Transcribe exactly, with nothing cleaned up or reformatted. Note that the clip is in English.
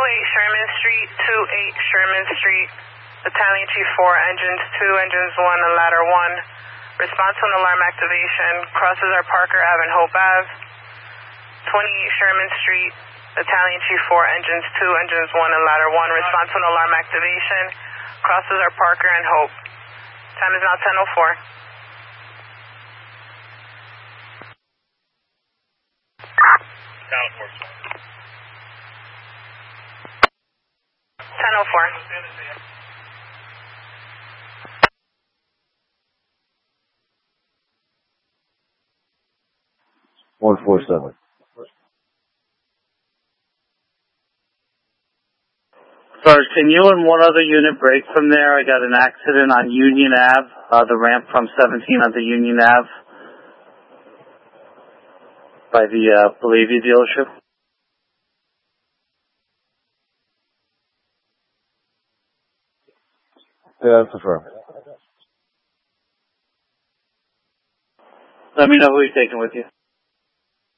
eight Sherman Street, two eight Sherman Street. Battalion Chief four, engines two, engines one, and ladder one. Response to an alarm activation. Crosses our Parker Ave and Hope Ave. twenty-eight Sherman Street. Battalion Chief four, engines two, engines one, and ladder one. Response to an alarm activation. Crosses our Parker and Hope. Time is now ten oh four. ten oh four. one four seven. Sarge, can you and one other unit break from there? I got an accident on Union Ave, uh, the ramp from seventeen onto Union Ave by the uh, Bolivia dealership. Yeah, that's affirmed. Let me know who you're taking with you.